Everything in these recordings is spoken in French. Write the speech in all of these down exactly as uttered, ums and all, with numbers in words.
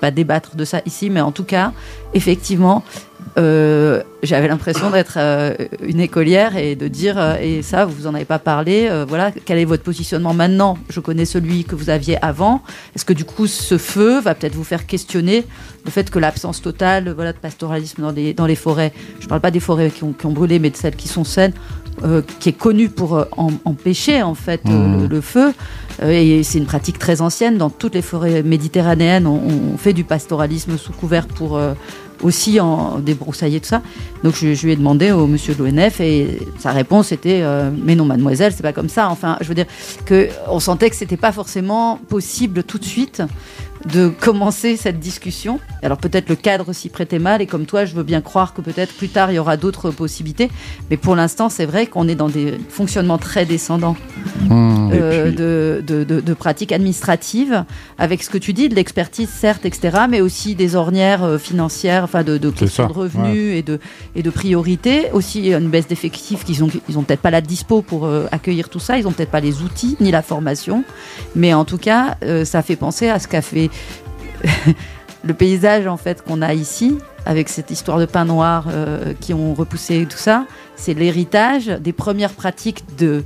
pas débattre de ça ici, mais en tout cas, effectivement, euh, j'avais l'impression d'être euh, une écolière et de dire, euh, et ça, vous en avez pas parlé, euh, voilà, quel est votre positionnement maintenant ? Je connais celui que vous aviez avant. Est-ce que du coup, ce feu va peut-être vous faire questionner le fait que l'absence totale, voilà, de pastoralisme dans les, dans les forêts, je parle pas des forêts qui ont, qui ont brûlé, mais de celles qui sont saines, euh, qui est connue pour euh, en, empêcher, en fait, mmh. euh, le, le feu. Euh, et c'est une pratique très ancienne. Dans toutes les forêts méditerranéennes, on, on fait du pastoralisme sous couvert pour... Euh, aussi en débroussailler tout ça. Donc je, je lui ai demandé au monsieur de l'O N F et sa réponse était euh, mais non mademoiselle, c'est pas comme ça. Enfin, je veux dire que on sentait que c'était pas forcément possible tout de suite de commencer cette discussion. Alors peut-être le cadre s'y prêtait mal et comme toi, je veux bien croire que peut-être plus tard il y aura d'autres possibilités. Mais pour l'instant, c'est vrai qu'on est dans des fonctionnements très descendants mmh, euh, puis... de, de, de, de pratiques administratives avec ce que tu dis, de l'expertise certes, et cetera, mais aussi des ornières financières, enfin de, de questions de revenus ouais. et de et de priorités. Aussi une baisse d'effectifs qu'ils ont ils ont peut-être pas la dispo pour euh, accueillir tout ça. Ils ont peut-être pas les outils ni la formation. Mais en tout cas, euh, ça fait penser à ce qu'a fait le paysage en fait qu'on a ici avec cette histoire de pins noirs euh, qui ont repoussé tout ça. C'est l'héritage des premières pratiques de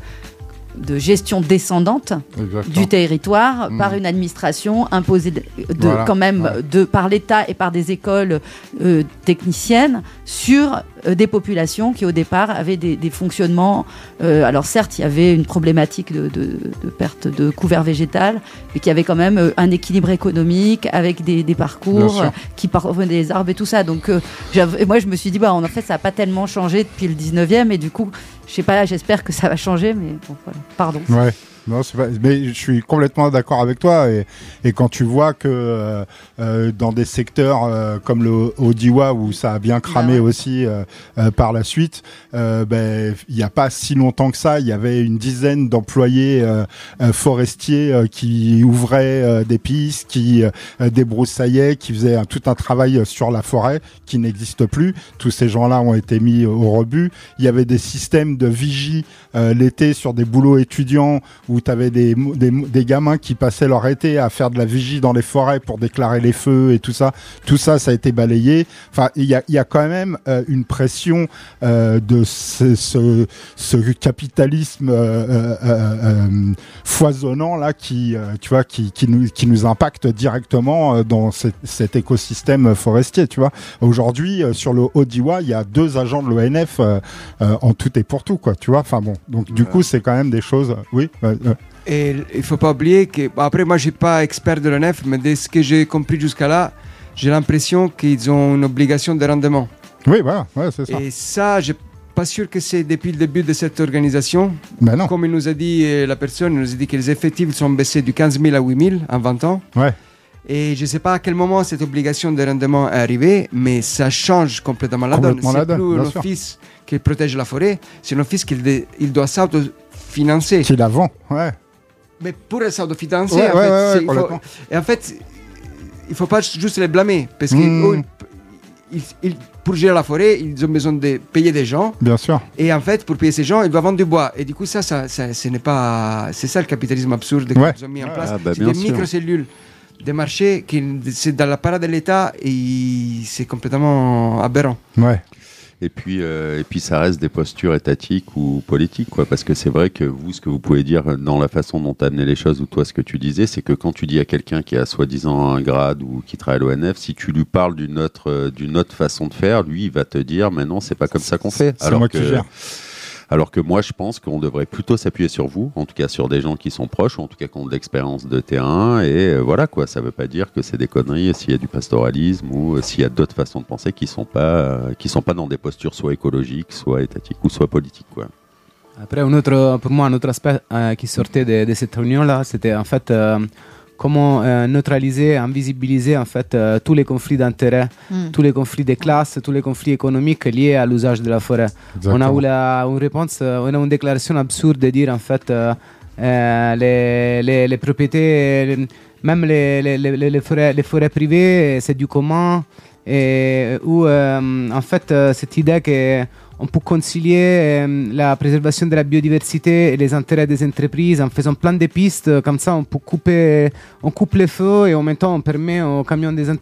de gestion descendante Exactement. Du territoire mmh. par une administration imposée de, de voilà. quand même ouais. de, par l'État et par des écoles euh, techniciennes sur euh, des populations qui au départ avaient des, des fonctionnements euh, alors certes il y avait une problématique de, de, de perte de couvert végétal mais qui avait quand même euh, un équilibre économique avec des, des parcours euh, qui parvenaient des arbres et tout ça donc euh, moi je me suis dit bah en fait ça n'a pas tellement changé depuis le dix-neuvième et du coup je sais pas, j'espère que ça va changer, mais bon, voilà. Pardon. Ouais. Non, c'est pas... mais je suis complètement d'accord avec toi et, et quand tu vois que euh, euh, dans des secteurs euh, comme le Odiwa où ça a bien cramé bah ouais. aussi euh, euh, par la suite, euh, ben il y a pas si longtemps que ça, il y avait une dizaine d'employés euh, euh, forestiers euh, qui ouvraient euh, des pistes, qui euh, débroussaillaient, qui faisaient un, tout un travail sur la forêt qui n'existe plus. Tous ces gens-là ont été mis au rebut. Il y avait des systèmes de vigie euh, l'été sur des boulots étudiants où tu avais des, des, des gamins qui passaient leur été à faire de la vigie dans les forêts pour déclarer les feux et tout ça. Tout ça, ça a été balayé. Enfin, il y a, y a quand même euh, une pression euh, de ce, ce, ce capitalisme euh, euh, euh, foisonnant là qui, euh, tu vois, qui, qui, nous, qui nous impacte directement euh, dans cet, cet écosystème forestier. Tu vois, aujourd'hui euh, sur le Odiwa, il y a deux agents de l'O N F euh, euh, en tout et pour tout, quoi. Tu vois, enfin bon. Donc du coup, c'est quand même des choses. Oui. Euh, Et il ne faut pas oublier que, bon, après moi je ne suis pas expert de l'O N F, mais de ce que j'ai compris jusqu'à là, j'ai l'impression qu'ils ont une obligation de rendement. Oui, voilà, ouais, c'est ça. Et ça, je ne suis pas sûr que c'est depuis le début de cette organisation. Ben non. Comme il nous a dit la personne, il nous a dit que les effectifs sont baissés de quinze mille à huit mille en vingt ans. Ouais. Et je ne sais pas à quel moment cette obligation de rendement est arrivée, mais ça change complètement la donne. C'est plus un office qui protège la forêt, c'est un office qui il doit s'autofinancer. Qui la vend, ouais. Mais pour s'autofinancer, ouais, en, ouais, fait, ouais, il faut, et en fait, il ne faut pas juste les blâmer, parce que mmh. oh, ils, ils, pour gérer la forêt, ils ont besoin de payer des gens. Bien sûr. Et en fait, pour payer ces gens, ils doivent vendre du bois. Et du coup, ça, ça, ça ce n'est pas... C'est ça le capitalisme absurde ouais. qu'ils ont mis en place. Ah, bah, c'est des microcellules des marchés qui c'est dans la parade de l'État et c'est complètement aberrant. Ouais. Et puis, euh, et puis ça reste des postures étatiques ou politiques, quoi. Parce que c'est vrai que vous, ce que vous pouvez dire dans la façon dont tu as amené les choses, ou toi, ce que tu disais, c'est que quand tu dis à quelqu'un qui a soi-disant un grade ou qui travaille à l'O N F, si tu lui parles d'une autre, euh, d'une autre façon de faire, lui, il va te dire, mais non, c'est pas comme ça qu'on fait. C'est alors moi que, qui gère. Alors que moi, je pense qu'on devrait plutôt s'appuyer sur vous, en tout cas sur des gens qui sont proches, ou en tout cas qui ont de l'expérience de terrain, et euh, voilà quoi, ça veut pas dire que c'est des conneries s'il y a du pastoralisme ou euh, s'il y a d'autres façons de penser qui sont pas, euh, qui sont pas dans des postures soit écologiques, soit étatiques ou soit politiques, quoi. Après, un autre, pour moi, un autre aspect euh, qui sortait de, de cette réunion-là, c'était en fait euh, comment euh, neutraliser, invisibiliser en fait euh, tous les conflits d'intérêts, mm. tous les conflits de classe, tous les conflits économiques liés à l'usage de la forêt. Exactement. On a eu la, une réponse, on a une déclaration absurde de dire en fait euh, euh, les, les, les propriétés, les, même les, les, les, les, forêts, les forêts privées, c'est du commun, et où euh, en fait euh, cette idée que on peut concilier euh, la préservation de la biodiversité et les intérêts des entreprises en faisant plein de pistes. Comme ça, on peut couper, on coupe les feux et en même temps, on permet aux camions des entreprises